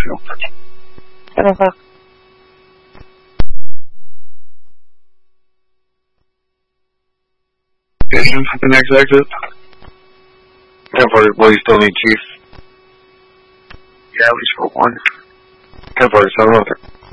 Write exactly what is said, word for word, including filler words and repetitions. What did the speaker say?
you. ten o'clock. Station at the next exit. ten forty, will you still need Chief? Yeah, at least for one. ten forty-seven, okay.